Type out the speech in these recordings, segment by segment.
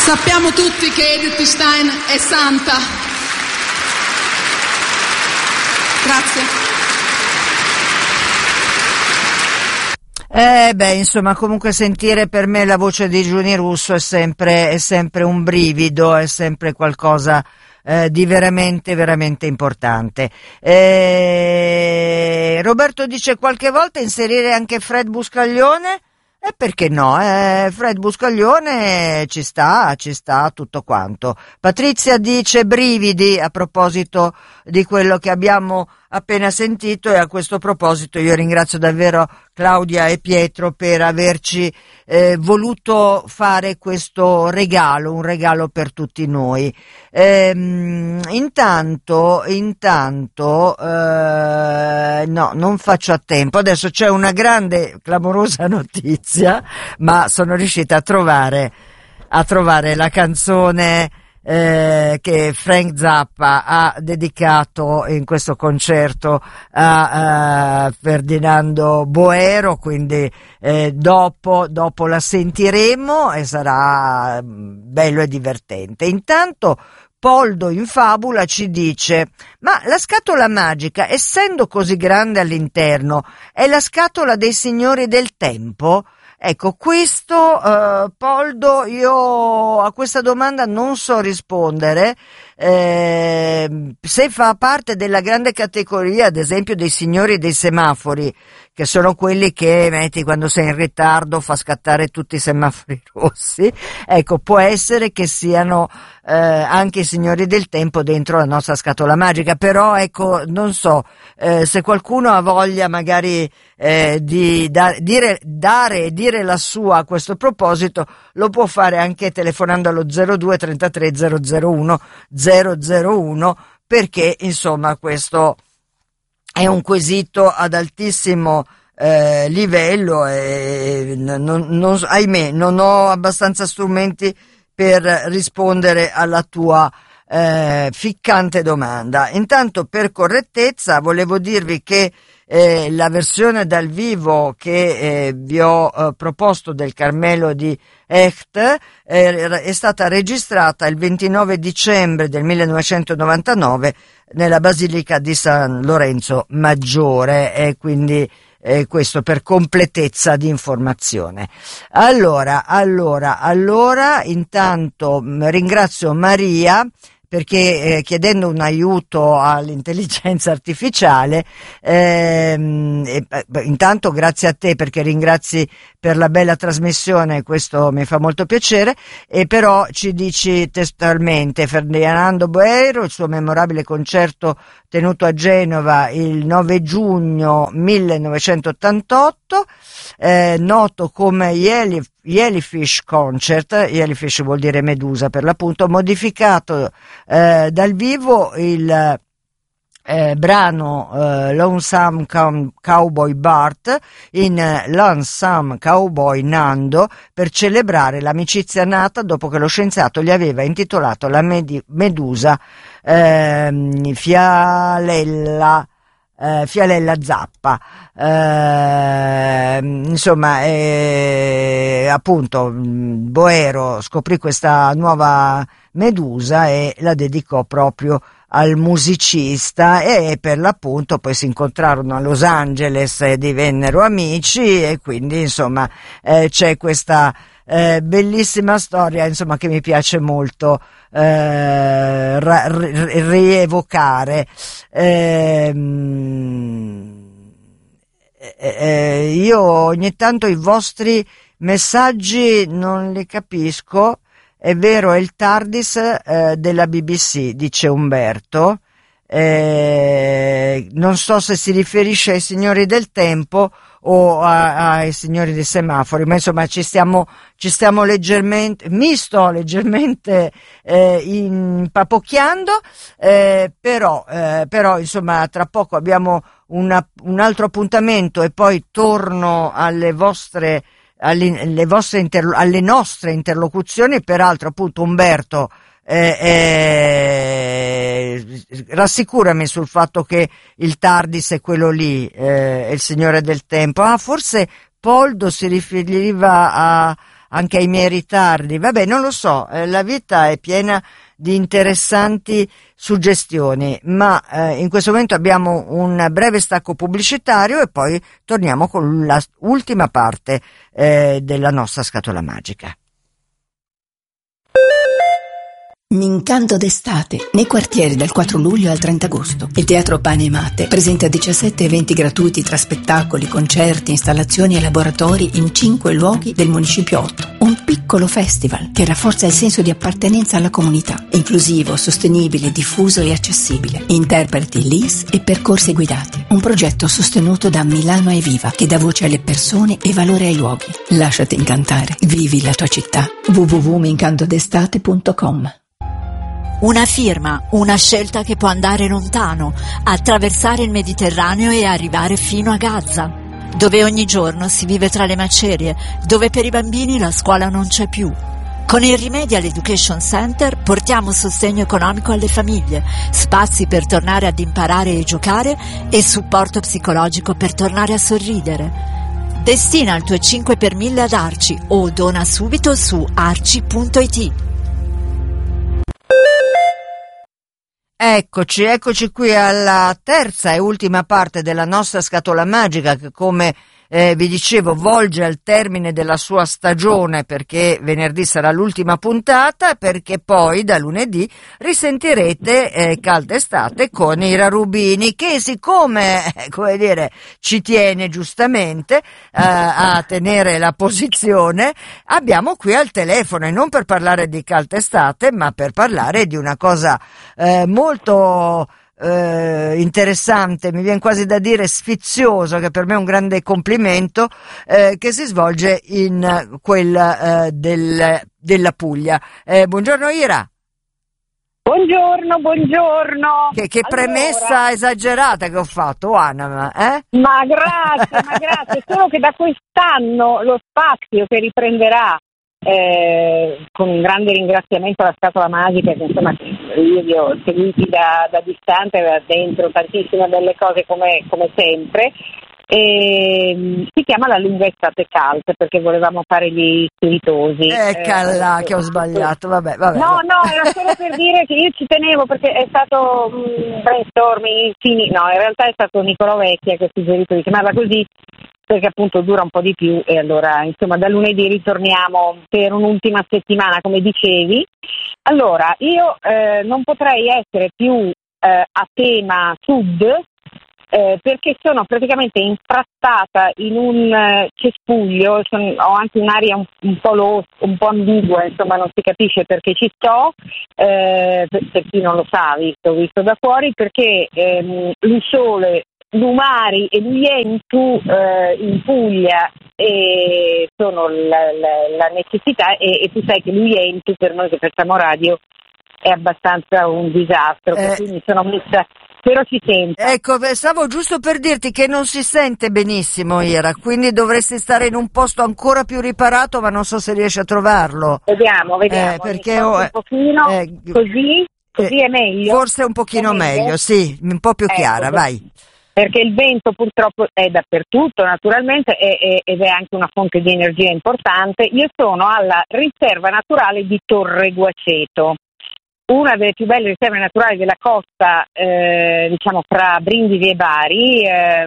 Sappiamo tutti che Edith Stein è santa. Grazie. Insomma, comunque sentire per me la voce di Giuni Russo è sempre un brivido, è sempre qualcosa di veramente, veramente importante. Roberto dice qualche volta inserire anche Fred Buscaglione. E perché no? Fred Buscaglione ci sta tutto quanto. Patrizia dice brividi a proposito di quello che abbiamo appena sentito, e a questo proposito io ringrazio davvero Claudia e Pietro per averci voluto fare questo regalo, un regalo per tutti noi. Intanto no, non faccio a tempo. Adesso c'è una grande, clamorosa notizia, ma sono riuscita a trovare la canzone che Frank Zappa ha dedicato in questo concerto a Ferdinando Boero, quindi dopo la sentiremo e sarà bello e divertente. Intanto Poldo in Fabula ci dice: ma la scatola magica, essendo così grande all'interno, è la scatola dei signori del tempo? Ecco, questo Poldo, io a questa domanda non so rispondere. Se fa parte della grande categoria, ad esempio, dei signori dei semafori, che sono quelli che metti quando sei in ritardo fa scattare tutti i semafori rossi, ecco, può essere che siano anche i signori del tempo dentro la nostra scatola magica, però ecco, non so, se qualcuno ha voglia magari di dire la sua a questo proposito, lo può fare anche telefonando allo 02 33 001 001, perché insomma questo è un quesito ad altissimo livello e ahimè non ho abbastanza strumenti per rispondere alla tua ficcante domanda. Intanto, per correttezza, volevo dirvi che la versione dal vivo che vi ho proposto del Carmelo di Hecht è stata registrata il 29 dicembre del 1999 nella Basilica di San Lorenzo Maggiore, e quindi questo per completezza di informazione. Allora, intanto ringrazio Maria, perché chiedendo un aiuto all'intelligenza artificiale, intanto grazie a te perché ringrazi per la bella trasmissione, questo mi fa molto piacere, e però ci dici testualmente: Ferdinando Boero, il suo memorabile concerto tenuto a Genova il 9 giugno 1988, noto come Jellyfish Concert, Jellyfish vuol dire medusa per l'appunto, modificato dal vivo il brano Lonesome Cowboy Bart in Lonesome Cowboy Nando, per celebrare l'amicizia nata dopo che lo scienziato gli aveva intitolato la medusa Fialella Zappa. Insomma, appunto Boero scoprì questa nuova medusa e la dedicò proprio al musicista, e per l'appunto poi si incontrarono a Los Angeles e divennero amici, e quindi insomma c'è questa bellissima storia, insomma, che mi piace molto rievocare. Io ogni tanto i vostri messaggi non li capisco. È vero, è il TARDIS della BBC, dice Umberto. Non so se si riferisce ai signori del tempo o ai signori dei semafori, ma insomma mi sto leggermente impapocchiando, però insomma tra poco abbiamo un altro appuntamento e poi torno alle nostre interlocuzioni. Peraltro appunto Umberto, rassicurami sul fatto che il TARDIS è quello lì, è il Signore del Tempo. Forse Poldo si riferiva anche ai miei ritardi. Vabbè, non lo so, la vita è piena di interessanti suggestioni, ma in questo momento abbiamo un breve stacco pubblicitario e poi torniamo con la ultima parte della nostra scatola magica. Mincanto d'estate, nei quartieri dal 4 luglio al 30 agosto. Il Teatro Pane e Mate presenta 17 eventi gratuiti tra spettacoli, concerti, installazioni e laboratori in 5 luoghi del Municipio 8. Un piccolo festival che rafforza il senso di appartenenza alla comunità. Inclusivo, sostenibile, diffuso e accessibile. Interpreti LIS e percorsi guidati. Un progetto sostenuto da Milano è Viva, che dà voce alle persone e valore ai luoghi. Lasciati incantare. Vivi la tua città. www.mincantodestate.com. Una firma, una scelta che può andare lontano, attraversare il Mediterraneo e arrivare fino a Gaza, dove ogni giorno si vive tra le macerie, dove per i bambini la scuola non c'è più. Con il Remedial Education Center portiamo sostegno economico alle famiglie, spazi per tornare ad imparare e giocare e supporto psicologico per tornare a sorridere. Destina il tuo 5 per 1000 ad Arci o dona subito su arci.it. Eccoci qui alla terza e ultima parte della nostra scatola magica che, come vi dicevo, volge al termine della sua stagione, perché venerdì sarà l'ultima puntata, perché poi da lunedì risentirete Calda Estate con Ira Rubini, che siccome, come dire, ci tiene giustamente a tenere la posizione, abbiamo qui al telefono, e non per parlare di Calda Estate, ma per parlare di una cosa molto interessante, mi viene quasi da dire sfizioso, che per me è un grande complimento, che si svolge in quella della Puglia. Buongiorno Ira. Buongiorno. Che premessa esagerata che ho fatto, Anna, Ma grazie, solo che da quest'anno lo spazio che riprenderà, con un grande ringraziamento alla Scatola Magica, che insomma io vi ho seguiti da distante, aveva dentro tantissime belle cose come sempre, si chiama La lunga estate calda, perché volevamo fare gli spiritosi. Calla, che ho sbagliato, vabbè. No, era solo per dire che io ci tenevo, perché è stato brainstorming, no, in realtà è stato Nicolò Vecchia che ha suggerito di chiamarla così, perché appunto dura un po' di più, e allora insomma da lunedì ritorniamo per un'ultima settimana, come dicevi. Allora, io non potrei essere più a tema sud, perché sono praticamente infrattata in un cespuglio, ho anche un'aria un po' ambigua, insomma non si capisce perché ci sto, per chi non lo sa, visto da fuori, perché l'Usole, l'Umari e l'Uientu in Puglia sono la necessità, e tu sai che l'Uientu per noi che facciamo radio è abbastanza un disastro, quindi mi sono messa, però ci sento. Ecco, stavo giusto per dirti che non si sente benissimo, Ira, quindi dovresti stare in un posto ancora più riparato, ma non so se riesci a trovarlo. Vediamo, perché un pochino, così è meglio. Forse un pochino meglio, sì, un po' più chiara, vai. Perché il vento purtroppo è dappertutto, naturalmente, ed è anche una fonte di energia importante. Io sono alla riserva naturale di Torre Guaceto, una delle più belle riserve naturali della costa, diciamo fra Brindisi e Bari,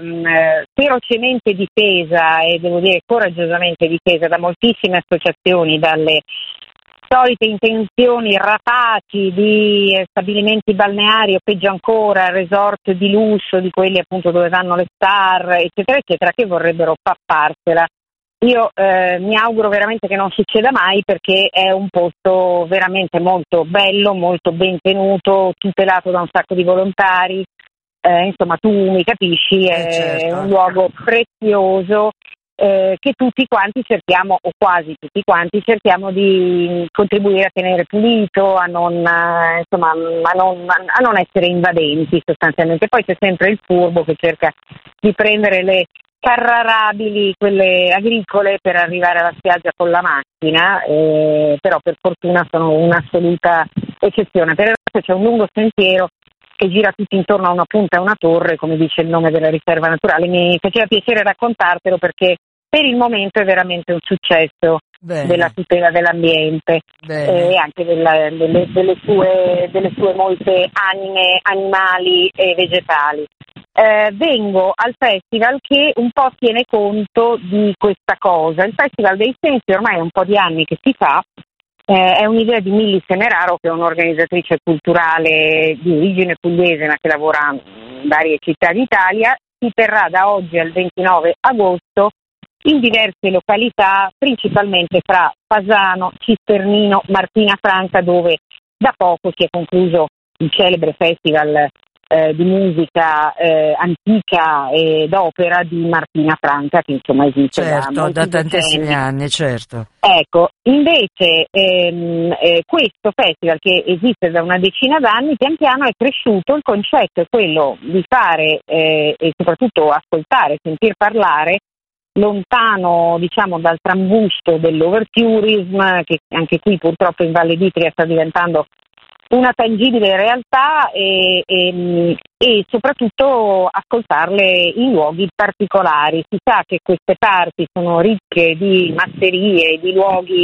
ferocemente difesa, e devo dire coraggiosamente difesa da moltissime associazioni, dalle solite intenzioni rapaci di stabilimenti balneari o peggio ancora resort di lusso, di quelli appunto dove vanno le star, eccetera eccetera, che vorrebbero papparsela. Io mi auguro veramente che non succeda mai, perché è un posto veramente molto bello, molto ben tenuto, tutelato da un sacco di volontari, insomma tu mi capisci, è certo. Un luogo prezioso, che tutti quanti cerchiamo, o quasi tutti quanti cerchiamo di contribuire a tenere pulito, a non essere invadenti sostanzialmente. Poi c'è sempre il furbo che cerca di prendere le carrarabili, quelle agricole, per arrivare alla spiaggia con la macchina, però per fortuna sono un'assoluta eccezione. Per il resto c'è un lungo sentiero che gira tutto intorno a una punta e una torre, come dice il nome della riserva naturale. Mi faceva piacere raccontartelo, perché per il momento è veramente un successo della tutela dell'ambiente e anche delle sue molte anime animali e vegetali. Vengo al festival che un po' tiene conto di questa cosa. Il Festival dei Sensi ormai è un po' di anni che si fa, è un'idea di Milly Semeraro, che è un'organizzatrice culturale di origine pugliese ma che lavora in varie città d'Italia. Si terrà da oggi al 29 agosto in diverse località, principalmente fra Fasano, Cisternino, Martina Franca, dove da poco si è concluso il celebre festival di musica antica ed opera di Martina Franca, che insomma esiste da tantissimi anni, certo. Ecco, invece questo festival, che esiste da una decina d'anni, pian piano è cresciuto. Il concetto è quello di fare e soprattutto ascoltare, sentir parlare, lontano diciamo dal trambusto dell'overtourism, che anche qui purtroppo in Valle d'Itria sta diventando una tangibile realtà, e soprattutto ascoltarle in luoghi particolari. Si sa che queste parti sono ricche di masserie, di luoghi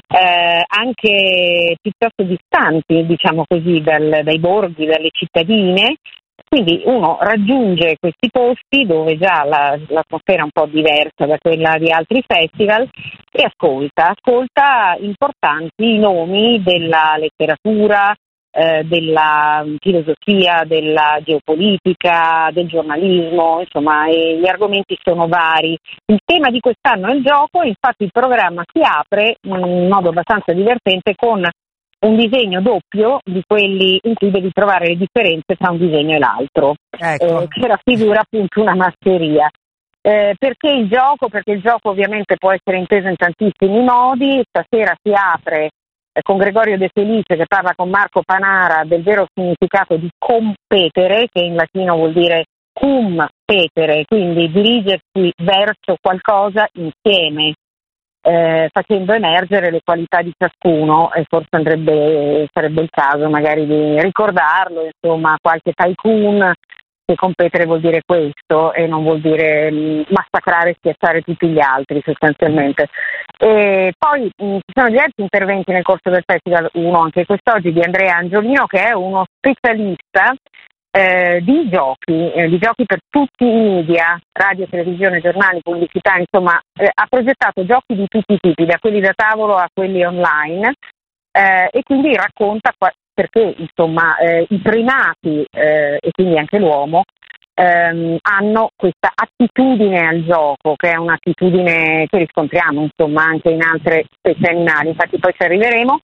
anche piuttosto distanti, diciamo così, dai borghi, dalle cittadine. Quindi uno raggiunge questi posti dove già l'atmosfera è un po' diversa da quella di altri festival e ascolta importanti nomi della letteratura, della filosofia, della geopolitica, del giornalismo, insomma, e gli argomenti sono vari. Il tema di quest'anno è il gioco, infatti il programma si apre in modo abbastanza divertente con un disegno doppio di quelli in cui devi trovare le differenze tra un disegno e l'altro, ecco. Che raffigura appunto una masseria. Perché il gioco? Perché il gioco ovviamente può essere inteso in tantissimi modi. Stasera si apre con Gregorio De Felice, che parla con Marco Panara del vero significato di competere, che in latino vuol dire cum petere, quindi dirigersi verso qualcosa insieme, facendo emergere le qualità di ciascuno, e forse sarebbe il caso magari di ricordarlo, insomma, qualche tycoon, che competere vuol dire questo e non vuol dire massacrare e schiacciare tutti gli altri sostanzialmente. E poi ci sono diversi interventi nel corso del festival, uno anche quest'oggi di Andrea Angiolino, che è uno specialista di giochi per tutti i media, radio, televisione, giornali, pubblicità, insomma, ha progettato giochi di tutti i tipi, da quelli da tavolo a quelli online, e quindi racconta perché insomma i primati e quindi anche l'uomo hanno questa attitudine al gioco, che è un'attitudine che riscontriamo insomma anche in altre specie animali, infatti poi ci arriveremo.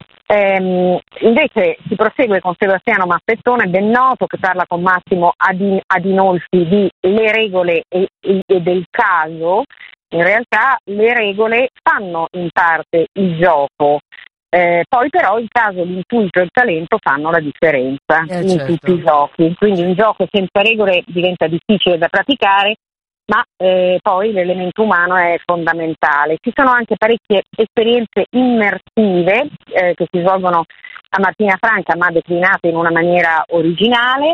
Invece si prosegue con Sebastiano Massettone, ben noto, che parla con Massimo Adinolfi di le regole e del caso. In realtà le regole fanno in parte il gioco, poi però il caso, l'intuito e il talento fanno la differenza in certo. tutti i giochi, quindi un gioco senza regole diventa difficile da praticare, ma poi l'elemento umano è fondamentale. Ci sono anche parecchie esperienze immersive che si svolgono a Martina Franca, ma declinate in una maniera originale.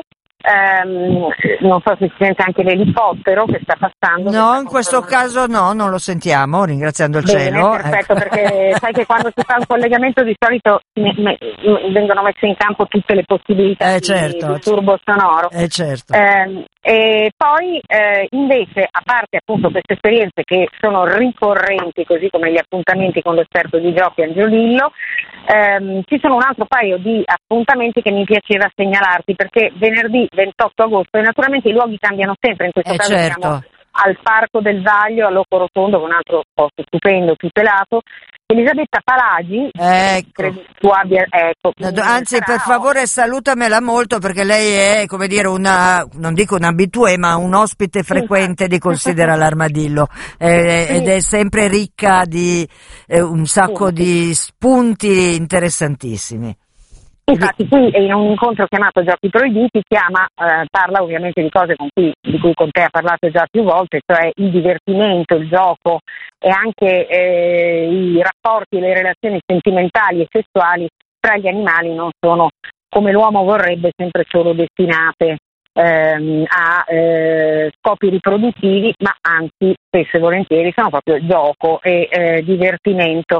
Non so se si sente anche l'elicottero che sta passando. No, in questo caso no, non lo sentiamo, ringraziando il Bene, cielo. perfetto, ecco. Perché sai che quando si fa un collegamento di solito vengono messe in campo tutte le possibilità certo. di turbo sonoro. Certo. E poi invece, a parte appunto queste esperienze che sono ricorrenti, così come gli appuntamenti con l'esperto di giochi Angiolillo, ci sono un altro paio di appuntamenti che mi piaceva segnalarti, perché venerdì 28 agosto, e naturalmente i luoghi cambiano sempre, in questo caso certo. siamo al Parco del Vaglio, a Locco Rotondo, con un altro posto stupendo, tutelato. Elisabetta Palagi, credo tu abbia, anzi per favore salutamela molto, perché lei è, come dire, non dico un habitué, ma un ospite frequente di Considera l'Armadillo, ed è sempre ricca di un sacco di spunti interessantissimi. Infatti qui in un incontro chiamato Giochi Proibiti parla ovviamente di cose di cui con te ha parlato già più volte, cioè il divertimento, il gioco e anche i rapporti e le relazioni sentimentali e sessuali tra gli animali non sono, come l'uomo vorrebbe, sempre solo destinate a scopi riproduttivi, ma anzi spesso e volentieri sono proprio gioco e divertimento.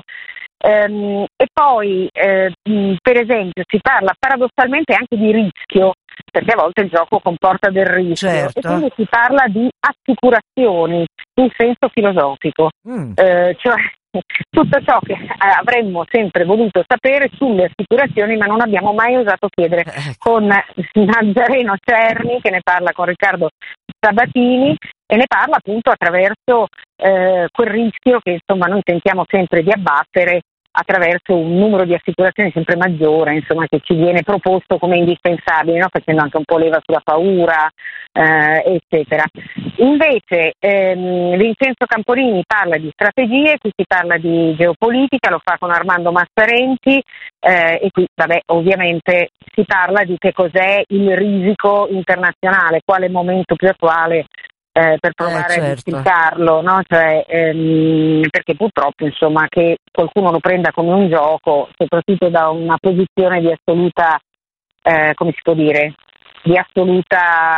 E poi per esempio si parla paradossalmente anche di rischio, perché a volte il gioco comporta del rischio, certo. E quindi si parla di assicurazioni in senso filosofico, cioè tutto ciò che avremmo sempre voluto sapere sulle assicurazioni ma non abbiamo mai osato chiedere, con Nazzareno Cerni che ne parla con Riccardo Sabatini e ne parla appunto attraverso quel rischio che insomma noi tentiamo sempre di abbattere attraverso un numero di assicurazioni sempre maggiore, insomma, che ci viene proposto come indispensabile, no? Facendo anche un po' leva sulla paura, eccetera. Invece Vincenzo Camporini parla di strategie, qui si parla di geopolitica, lo fa con Armando Massarenti, e qui vabbè ovviamente si parla di che cos'è il risico internazionale, quale momento più attuale per provare certo. a esplicarlo, no? Cioè, perché purtroppo insomma che qualcuno lo prenda come un gioco, soprattutto da una posizione di assoluta, come si può dire, di assoluta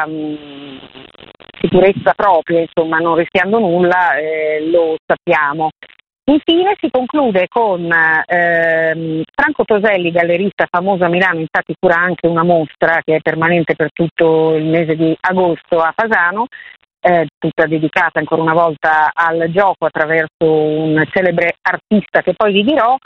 sicurezza propria, insomma, non rischiando nulla, lo sappiamo. Infine si conclude con Franco Toselli, gallerista famoso a Milano, infatti cura anche una mostra che è permanente per tutto il mese di agosto a Fasano, tutta dedicata ancora una volta al gioco attraverso un celebre artista che poi vi dirò,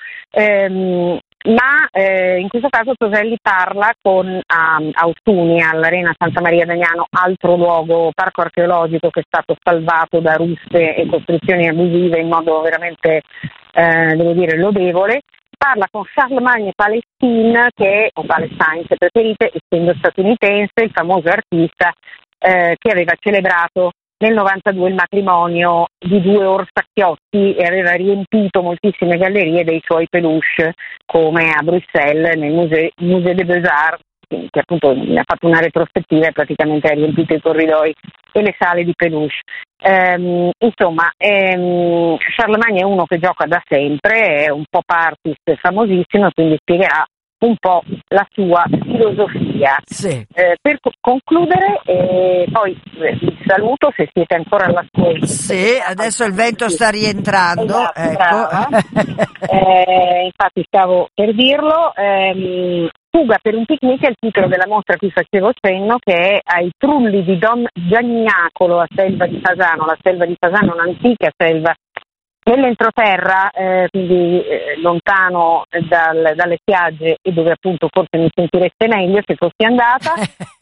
ma in questo caso Toselli parla con Austuni all'Arena Santa Maria d'Agnano, altro luogo, parco archeologico che è stato salvato da ruspe e costruzioni abusive in modo veramente, devo dire, lodevole. Parla con Charlemagne Palestine, o Palestine se preferite, essendo statunitense, il famoso artista che aveva celebrato nel 92 il matrimonio di due orsacchiotti e aveva riempito moltissime gallerie dei suoi peluche, come a Bruxelles nel Musée des Beaux-Arts, che appunto ha fatto una retrospettiva e praticamente ha riempito i corridoi e le sale di peluche. Insomma, Charlemagne è uno che gioca da sempre, è un pop artist famosissimo, quindi spiegherà un po' la sua filosofia. Sì. Per concludere, poi vi saluto se siete ancora all'ascolto. Sì, adesso il vento sta rientrando. Esatto, ecco. Infatti stavo per dirlo. Fuga per un picnic è il titolo della mostra a cui facevo cenno, che è ai Trulli di Don Giagnacolo a Selva di Fasano. La Selva di Fasano è un'antica selva nell'entroterra, quindi lontano dalle spiagge e dove appunto forse mi sentireste meglio se fossi andata.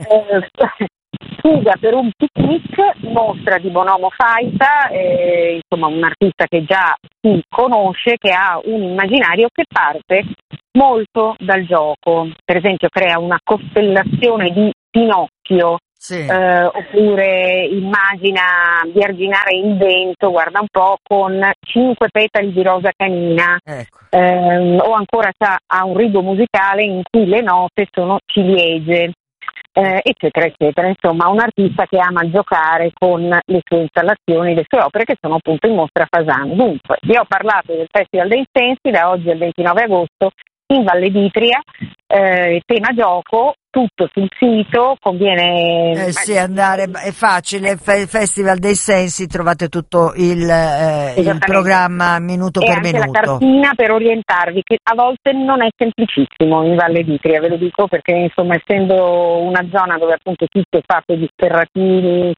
Fuga per un picnic, mostra di Bonomo Faita, insomma un artista che già si conosce, che ha un immaginario che parte molto dal gioco. Per esempio crea una costellazione di Pinocchio. Sì. Oppure immagina di arginare il vento, guarda un po', con 5 petali di rosa canina, Ecco. O ancora ha un rigo musicale in cui le note sono ciliegie, eccetera eccetera. Insomma, un artista che ama giocare con le sue installazioni, le sue opere che sono appunto in mostra a Fasano. Dunque, vi ho parlato del Festival dei Sensi da oggi al 29 agosto in Valle d'Itria, tema gioco, tutto sul sito, conviene sì, andare, è facile, Festival dei Sensi, trovate tutto il programma minuto per anche minuto. La cartina per orientarvi, che a volte non è semplicissimo in Valle d'Itria, ve lo dico perché insomma essendo una zona dove appunto tutto è fatto di sterratini,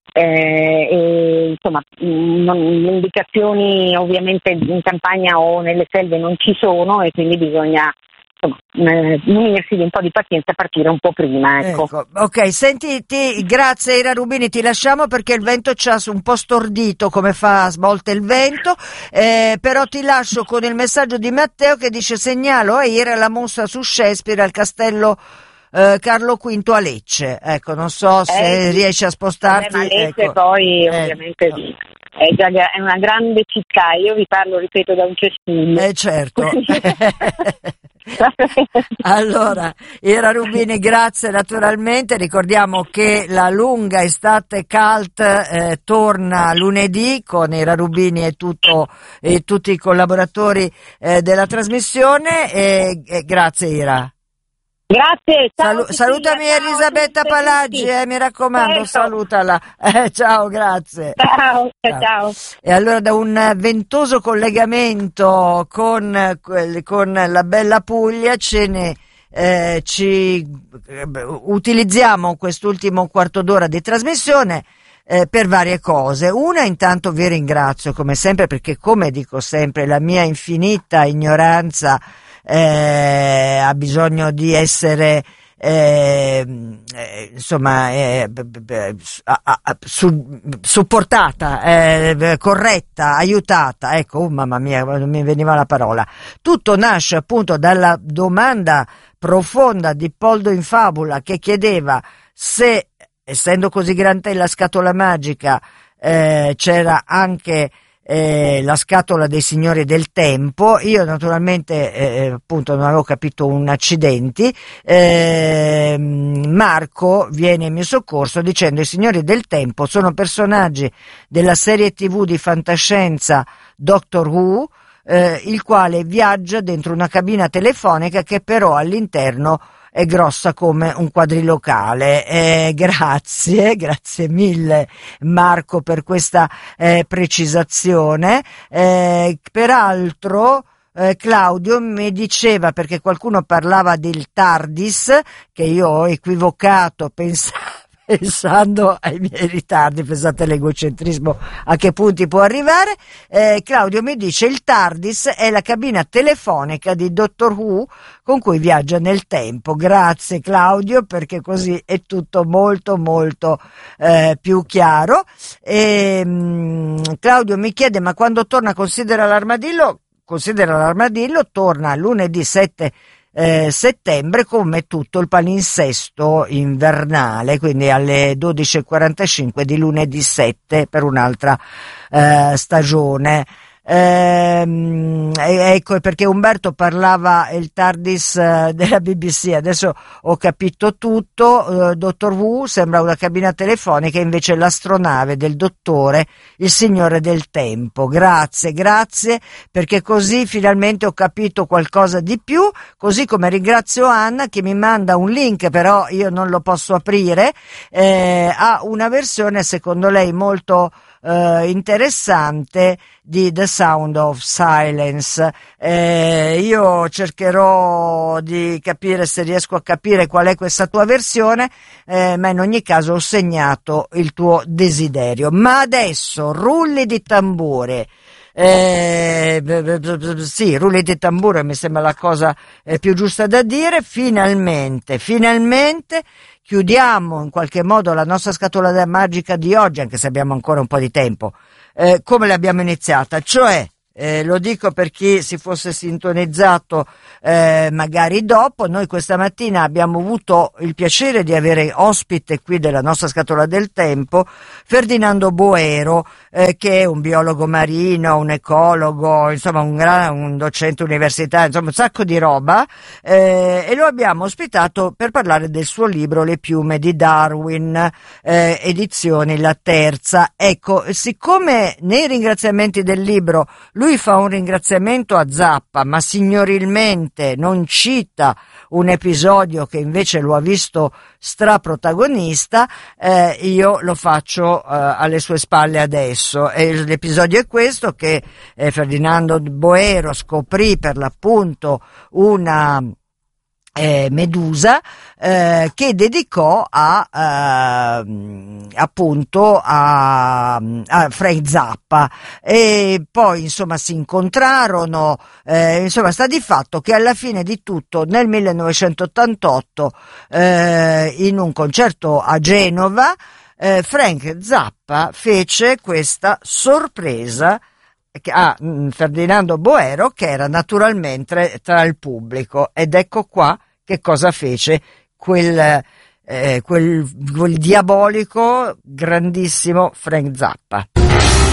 e insomma le indicazioni ovviamente in campagna o nelle selve non ci sono e quindi bisogna munirsi di un po' di pazienza, partire un po' prima, ecco. Ok, senti, grazie Ira Rubini, ti lasciamo perché il vento ci ha un po' stordito come fa a volte il vento, però ti lascio con il messaggio di Matteo che dice: segnalo a Ira la mostra su Shakespeare al castello Carlo V a Lecce. Ecco, non so se riesci a spostarti. Ma Lecce ecco. poi ovviamente è una grande città, io vi parlo, ripeto, da un cespuglio. Certo. Allora, Ira Rubini, grazie naturalmente. Ricordiamo che la lunga estate cult torna lunedì con Ira Rubini e tutti i collaboratori della trasmissione. Grazie Ira. Grazie, ciao. Salutami Cecilia, Elisabetta ciao, Palaggi, mi raccomando, certo. Salutala. Ciao, grazie. Ciao. E allora, da un ventoso collegamento con la bella Puglia utilizziamo quest'ultimo quarto d'ora di trasmissione per varie cose. Una, intanto vi ringrazio come sempre, perché, come dico sempre, la mia infinita ignoranza ha bisogno di essere supportata, corretta, aiutata. Ecco, mamma mia, non mi veniva la parola. Tutto nasce appunto dalla domanda profonda di Poldo in Fabula, che chiedeva se, essendo così grande la scatola magica, c'era anche la scatola dei signori del tempo. Io naturalmente appunto non avevo capito un accidenti. Marco viene in mio soccorso dicendo: i signori del tempo sono personaggi della serie TV di fantascienza Doctor Who, il quale viaggia dentro una cabina telefonica che però all'interno è grossa come un quadrilocale. Grazie mille Marco per questa precisazione. Peraltro Claudio mi diceva, perché qualcuno parlava del TARDIS, che io ho equivocato pensando ai miei ritardi, pensate all'egocentrismo a che punti può arrivare. Claudio mi dice: il TARDIS è la cabina telefonica di Doctor Who con cui viaggia nel tempo. Grazie Claudio, perché così è tutto molto molto più chiaro. Claudio mi chiede: ma quando torna Considera l'armadillo? Considera l'armadillo torna lunedì 7 settembre, come tutto il palinsesto invernale, quindi alle 12:45 di lunedì 7 per un'altra stagione. Ecco perché Umberto parlava il TARDIS della BBC. Adesso ho capito tutto. Doctor Who sembra una cabina telefonica, invece l'astronave del dottore, il signore del tempo. Grazie, perché così finalmente ho capito qualcosa di più, così come ringrazio Anna che mi manda un link, però io non lo posso aprire, a una versione secondo lei molto interessante di The Sound of Silence. Io cercherò di capire se riesco a capire qual è questa tua versione, ma in ogni caso ho segnato il tuo desiderio. Ma adesso rulli di tambure. Sì, rulli di tamburo mi sembra la cosa più giusta da dire. Finalmente chiudiamo in qualche modo la nostra scatola magica di oggi, anche se abbiamo ancora un po' di tempo, come l'abbiamo iniziata, cioè lo dico per chi si fosse sintonizzato magari dopo. Noi questa mattina abbiamo avuto il piacere di avere ospite qui della nostra scatola del tempo Ferdinando Boero, che è un biologo marino, un ecologo, insomma un docente universitario, insomma un sacco di roba, e lo abbiamo ospitato per parlare del suo libro Le piume di Darwin, edizioni La Terza. Ecco, siccome nei ringraziamenti del libro lui fa un ringraziamento a Zappa, ma signorilmente non cita un episodio che invece lo ha visto straprotagonista, io lo faccio alle sue spalle adesso. E l'episodio è questo, che Ferdinando Boero scoprì per l'appunto una medusa che dedicò appunto a Frank Zappa, e poi insomma si incontrarono, insomma sta di fatto che alla fine di tutto nel 1988 in un concerto a Genova Frank Zappa fece questa sorpresa a Ferdinando Boero, che era naturalmente tra il pubblico, ed ecco qua che cosa fece quel diabolico grandissimo Frank Zappa.